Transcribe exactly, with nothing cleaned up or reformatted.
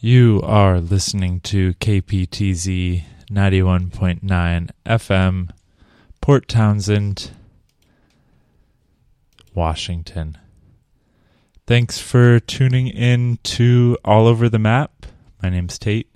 You are listening to K P T Z ninety-one point nine F M, Port Townsend, Washington. Thanks for tuning in to All Over the Map. My name's Tate.